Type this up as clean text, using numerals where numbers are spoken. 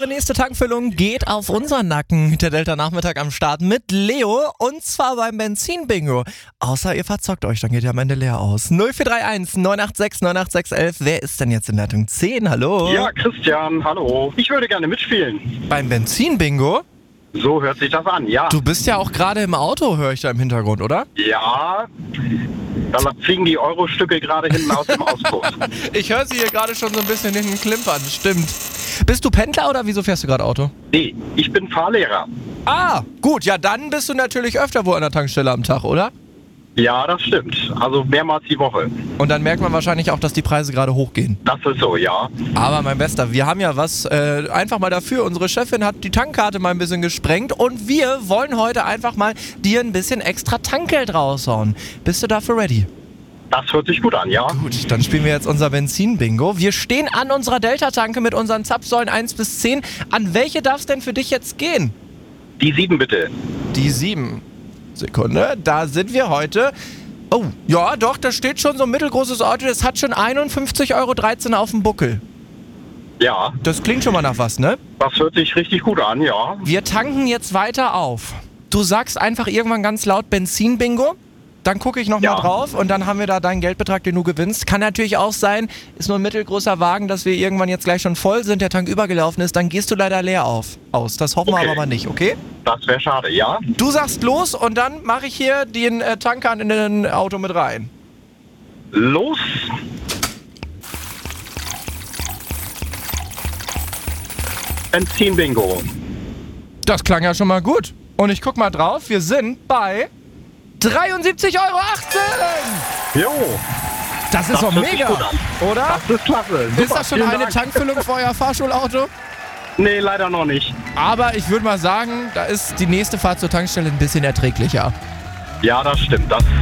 nächste Tankfüllung geht auf unseren Nacken. Der Delta-Nachmittag am Start mit Leo und zwar beim Benzin-Bingo. Außer ihr verzockt euch, dann geht ihr am Ende leer aus. 0431 986 98611. Wer ist denn jetzt in Leitung 10? Hallo? Ja, Christian, hallo. Ich würde gerne mitspielen. Beim Benzin-Bingo? So hört sich das an, ja. Du bist ja auch gerade im Auto, höre ich da im Hintergrund, oder? Ja, da fliegen die Euro-Stücke gerade hinten aus dem Auspuff. Ich höre sie hier gerade schon so ein bisschen hinten klimpern, stimmt. Bist du Pendler oder wieso fährst du gerade Auto? Nee, ich bin Fahrlehrer. Ah, gut, ja dann bist du natürlich öfter wo an der Tankstelle am Tag, oder? Ja, das stimmt. Also mehrmals die Woche. Und dann merkt man wahrscheinlich auch, dass die Preise gerade hochgehen. Das ist so, ja. Aber mein Bester, wir haben ja was einfach mal dafür. Unsere Chefin hat die Tankkarte mal ein bisschen gesprengt und wir wollen heute einfach mal dir ein bisschen extra Tankgeld raushauen. Bist du dafür ready? Das hört sich gut an, ja. Gut, dann spielen wir jetzt unser Benzin-Bingo. Wir stehen an unserer Delta-Tanke mit unseren Zapfsäulen 1 bis 10. An welche darf es denn für dich jetzt gehen? Die 7 bitte. Die 7. Sekunde, da sind wir heute. Oh, ja doch, da steht schon so ein mittelgroßes Auto. Das hat schon 51,13 € auf dem Buckel. Ja, Das klingt schon mal nach was, ne? das hört sich richtig gut an, ja. Wir tanken jetzt weiter auf. Du sagst einfach irgendwann ganz laut Benzin-Bingo. Dann gucke ich nochmal Ja. drauf und dann haben wir da deinen Geldbetrag, den du gewinnst. Kann natürlich auch sein, ist nur ein mittelgroßer Wagen, dass wir irgendwann jetzt gleich schon voll sind, der Tank übergelaufen ist. Dann gehst du leider leer aus. Das hoffen wir Okay. aber nicht, okay? Das wäre schade, ja. Du sagst los und dann mache ich hier den Tanker in den Auto mit rein. Los. Benzin-Bingo. Das klang ja schon mal gut. Und ich guck mal drauf, wir sind bei 73,18 €. Jo, Das ist das doch hört sich mega, gut an. oder? Das ist klasse. Super, Ist das schon vielen eine Dank. Tankfüllung für euer Fahrschulauto? Nee, leider noch nicht. Aber ich würde mal sagen, da ist die nächste Fahrt zur Tankstelle ein bisschen erträglicher. Ja, das stimmt. Das